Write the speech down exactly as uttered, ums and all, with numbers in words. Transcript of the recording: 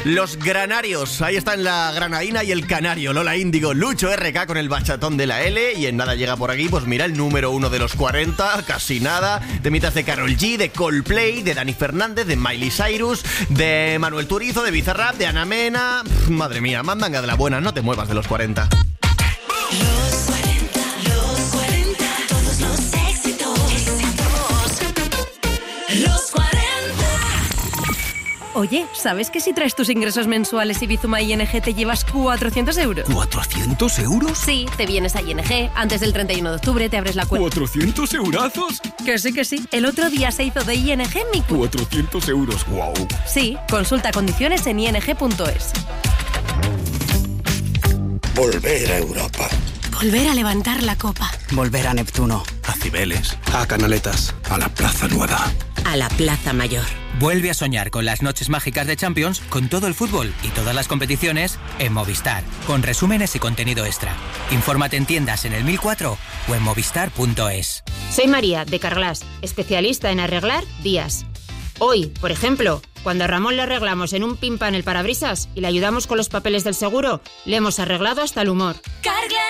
Los granarios, ahí están la granadina y el canario. Lola Índigo, Lucho R K con el bachatón de la L. Y en nada llega por aquí, pues mira, el número uno de los cuarenta, casi nada. Temitas de Karol G, de Coldplay, de Dani Fernández, de Miley Cyrus, de Manuel Turizo, de Bizarrap, de Ana Mena. Pff, madre mía, mandanga de la buena, no te muevas de los cuarenta. Los cuarenta, los cuarenta, todos los éxitos, éxitos. Los cuarenta. Oye, ¿sabes que si traes tus ingresos mensuales y Bizuma I N G te llevas cuatrocientos euros? ¿cuatrocientos euros? Sí, te vienes a I N G, antes del treinta y uno de octubre te abres la cuenta. ¿cuatrocientos eurazos? Que sí, que sí. El otro día se hizo de I N G mi cuenta. cuatrocientos euros, wow. Sí, consulta condiciones en i n g punto es. Volver a Europa. Volver a levantar la copa. Volver a Neptuno. A Cibeles. A Canaletas. A la Plaza Nueva. A la Plaza Mayor. Vuelve a soñar con las noches mágicas de Champions, con todo el fútbol y todas las competiciones en Movistar, con resúmenes y contenido extra. Infórmate en tiendas en el mil cuatro o en movistar punto es. Soy María, de Carglass, especialista en arreglar días. Hoy, por ejemplo, cuando a Ramón le arreglamos en un pimpan el parabrisas y le ayudamos con los papeles del seguro, le hemos arreglado hasta el humor. Carglass